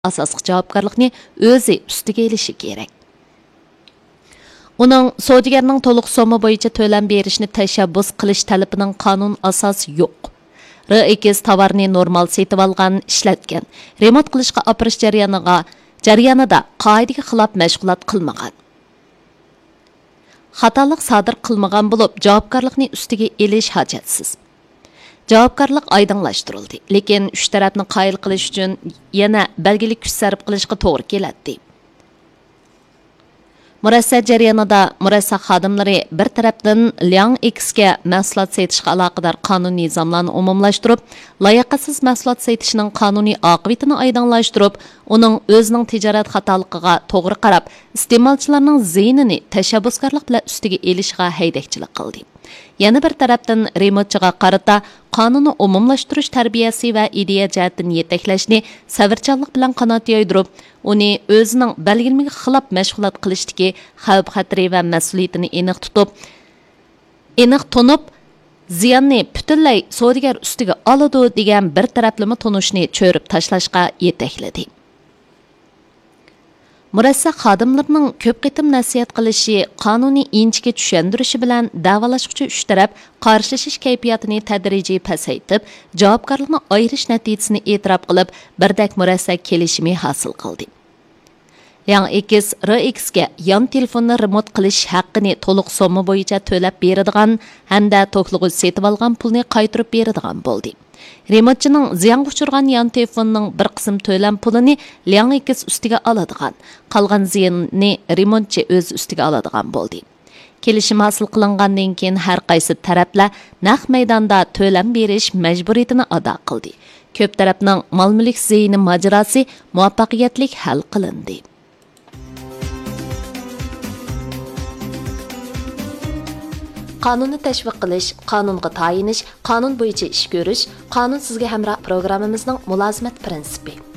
asosli javobgarlikni o'zi ustiga olishi kerak. Uning savdogarning to'liq summa bo'yicha to'lam berishni tashabbus qilish talabining qonun asosi yo'q. RX tovarni normal setib olgan, ishlatgan, remont qilishga opirish jarayonida qoidaga xilof mashg'ulot qilmagan. Xatolik sodir qilmagan bo'lib, javobgarlikni ustiga elish hojatsiz. Javobgarlik oydinlashtirildi, lekin uch tarafni qoyil qilish uchun yana belgili kuch sarf qilishga to'g'ri keladi. Murassa jarayonida murassa xodimlari bir tarafdan Liang X'ga mahsulot setishga aloqador qonuniy nizomlarni umumlashtirib, layoqatsiz mahsulot setishning qonuniy oqibatini oydinlashtirib, uning o'zining tijorat xatoligiga to'g'ri qarab, iste'molchilarning ziynini tashabbuskorlik bilan ustiga elishiga haydakchilik qildi. Yana bir tarafdan remontchiga qarata qonunni umumlashtirish tarbiyasi va ideya jihatdan yetaklashni savrchanlik bilan qanot yoydirib, uni o'zining belgilmaga xilof mashg'ulot qilishdagi xavf-xatari va mas'uliyatini aniq tunib, ziyonni butunlay savdogar ustiga oladi degan bir taraflama tunishni cho'rib tashlashga yetakladi. Murassa xodimlarning ko'p qitim nasihat qilishi, qonuniy inchga tushundirishi bilan davolashuvchi uch taraf qarshilashish kayfiyatini tadrijiy pasaytib, javobgarlikni ayirish natijasini e'tirof qilib, birdak murassa kelishimi hosil qildi. Liang X RXga yon telefonni remont qilish haqqini to'liq summa bo'yicha to'lab beradigan hamda to'klig'i setib olgan pulni qaytarib beradigan bo'ldi. Remontchining ziyonga uchirgan yon telefonining bir qism to'lam pulini Liang X ustiga oladigan, qolgan ziyonni remontchi o'z ustiga oladigan bo'ldi. Kelishim hosil qilingandan keyin har qaysi taraflar naq maydonda to'lam berish majburiyatini ado qildi. Ko'p tarafning mol-mulk ziyni mojarosi muvaffaqiyatli hal qilindi. Qonunni tashviq qilish, qonunga tayinish, qonun bo'yicha ish ko'rish, qonun sizga hamroh programmamizning mulozimat prinsipi.